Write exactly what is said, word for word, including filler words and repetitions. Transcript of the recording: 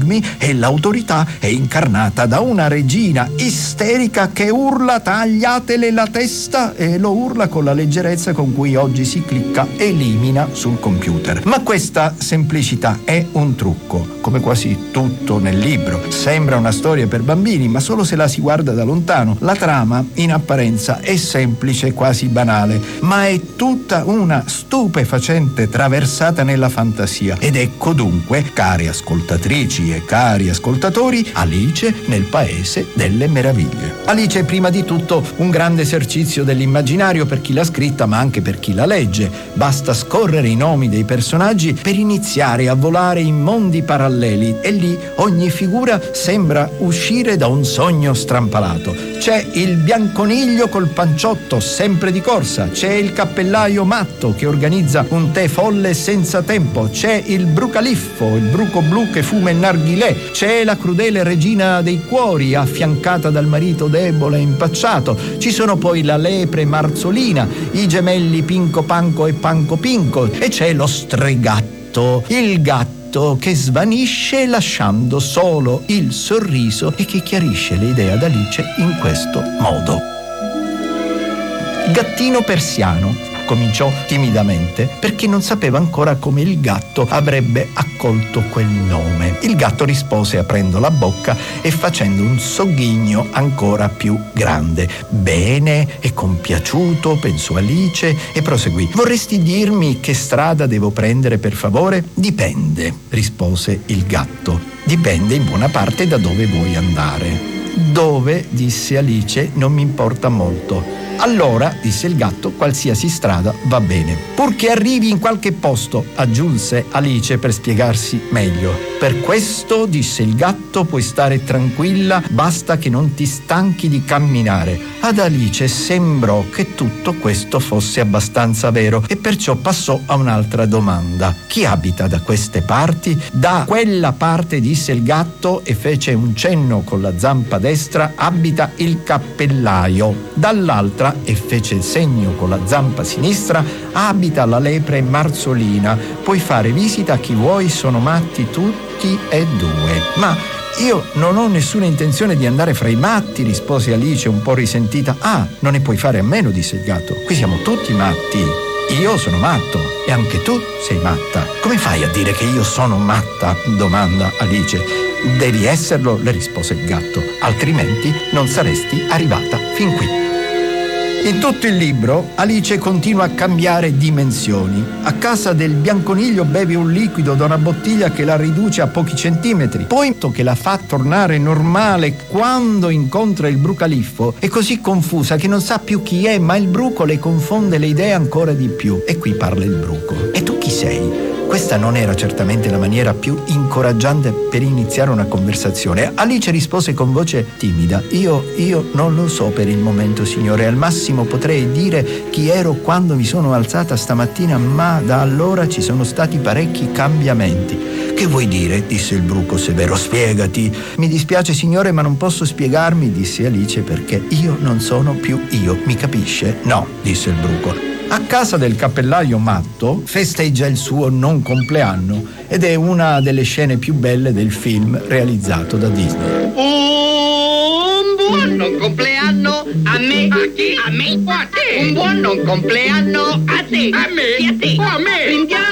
enormi e l'autorità è incarnata da una regina isterica che urla tagliatele la testa, e lo urla con la leggerezza con cui oggi si clicca elimina sul computer. Ma questa semplicità è un trucco, come quasi tutto nel libro. Sembra una storia per bambini, ma solo se la si guarda da lontano. La trama, in apparenza, è semplice, quasi banale, ma è tutta una stupefacente traversata nella fantasia. Ed ecco dunque, cari ascoltatrici e cari ascoltatori, Alice nel Paese delle Meraviglie. Alice è prima di tutto un grande esercizio dell'immaginario per chi l'ha scritta, ma anche per chi la legge. Basta scorrere i nomi dei personaggi per iniziare a volare in mondi paralleli, e lì ogni figura sembra uscire da un sogno strampalato. C'è il bianconiglio col panciotto, sempre di corsa, c'è il cappellaio matto che organizza un tè folle senza tempo, c'è il brucaliffo, il bruco blu che fuma il narghilè, c'è la crudele regina dei cuori affiancata dal marito debole e impacciato, ci sono poi la lepre Marzolina, i gemelli Pinco Panco e Panco Pinco, e c'è lo stregatto, il gatto che svanisce lasciando solo il sorriso e che chiarisce le idee ad Alice in questo modo. Gattino persiano, cominciò timidamente, perché non sapeva ancora come il gatto avrebbe accolto quel nome. Il gatto rispose aprendo la bocca e facendo un sogghigno ancora più grande. Bene, è compiaciuto, pensò Alice, e proseguì. Vorresti dirmi che strada devo prendere, per favore? Dipende, rispose il gatto. Dipende in buona parte da dove vuoi andare. Dove? Disse Alice, non mi importa molto. Allora, disse il gatto, qualsiasi strada va bene. Purché arrivi in qualche posto, aggiunse Alice per spiegarsi meglio. Per questo, disse il gatto, puoi stare tranquilla, basta che non ti stanchi di camminare. Ad Alice sembrò che tutto questo fosse abbastanza vero e perciò passò a un'altra domanda. Chi abita da queste parti? Da quella parte, disse il gatto e fece un cenno con la zampa destra, abita il cappellaio. Dall'altra, e fece il segno con la zampa sinistra, abita la lepre Marzolina. Puoi fare visita a chi vuoi, sono matti tutti e due. Ma io non ho nessuna intenzione di andare fra i matti, rispose Alice un po' risentita. Ah, non ne puoi fare a meno, disse il gatto. Qui siamo tutti matti. Io sono matto e anche tu sei matta. Come fai a dire che io sono matta? Domanda Alice. Devi esserlo, le rispose il gatto, altrimenti non saresti arrivata fin qui. In tutto il libro Alice continua a cambiare dimensioni. A casa del bianconiglio beve un liquido da una bottiglia che la riduce a pochi centimetri, poi che la fa tornare normale quando incontra il brucaliffo. È così confusa che non sa più chi è, ma il bruco le confonde le idee ancora di più. E qui parla il bruco. E tu chi sei? Questa non era certamente la maniera più incoraggiante per iniziare una conversazione. Alice rispose con voce timida. Io, io non lo so per il momento, signore. Al massimo potrei dire chi ero quando mi sono alzata stamattina, ma da allora ci sono stati parecchi cambiamenti. Che vuoi dire? Disse il bruco severo. Spiegati. Mi dispiace, signore, ma non posso spiegarmi, disse Alice, perché io non sono più io. Mi capisce? No, disse il bruco. A casa del cappellaio matto festeggia il suo non compleanno ed è una delle scene più belle del film realizzato da Disney. Un buon non compleanno a me. A chi? A me. A te. Un buon non compleanno a te. A me. E a te. A me. Prendiamo